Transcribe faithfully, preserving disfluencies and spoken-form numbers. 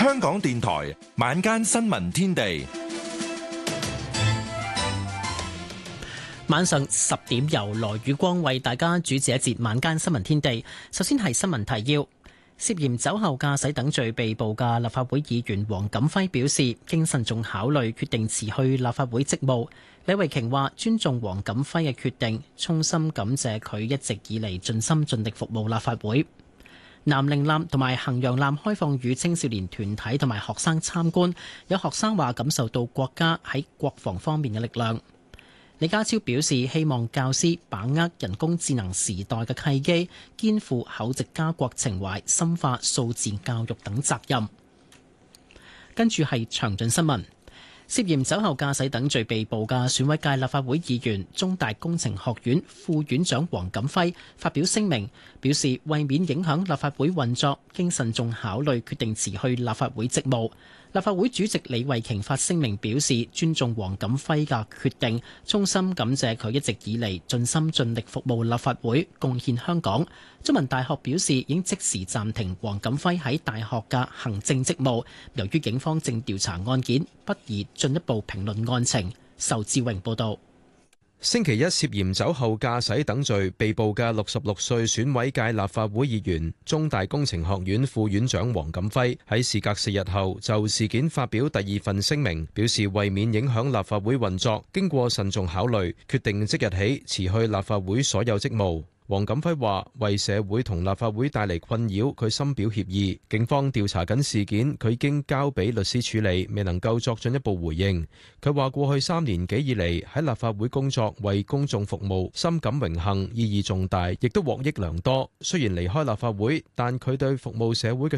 香港電台晚間新聞天地， 晚上十點由羅宇光為大家主持一節晚間新聞天地。首先係新聞提要。涉嫌酒後駕駛等罪被捕嘅立法會議員黃錦輝表示，經慎重考慮決定辭去立法會職務。李慧瓊話尊重黃錦輝嘅決定，衷心感謝佢一直以嚟盡心盡力服務立法會。南寧艦同埋衡陽艦開放予青少年團體同埋學生參觀，有學生話感受到國家喺國防方面嘅力量。李家超表示，希望教師把握人工智能時代嘅契機，肩負厚植家國情懷，深化數字教育等責任。跟住係詳盡新聞。涉嫌酒後駕駛等罪被捕嘅選委界立法會議員、中大工程學院副院長黃錦輝發表聲明，表示為免影響立法會運作，經慎重考慮決定辭去立法會職務。立法會主席李慧瓊發聲明表示，尊重黃錦輝嘅決定，衷心感謝佢一直以嚟盡心盡力服務立法會，貢獻香港。中文大學表示，已經即時暫停黃錦輝喺大學嘅行政職務，由於警方正調查案件，不宜進一步評論案情。仇志榮報道。 星期一涉嫌酒後駕駛等罪被捕嘅六十六歲選委界立法會議員、中大工程學院副院長黃錦輝喺事隔四日後就事件發表第二份聲明，表示為免影響立法會運作，經過慎重考慮，決定即日起辭去立法會所有職務。黃錦輝話：為社會同立法會帶嚟困擾，佢深表歉意。警方調查緊事件，佢已經交俾律師處理，未能夠作進一步回應。佢話過去三年幾以嚟喺立法會工作，為公眾服務，深感榮幸，意義重大，亦都獲益良多。雖然離開立法會，但佢對服務社會嘅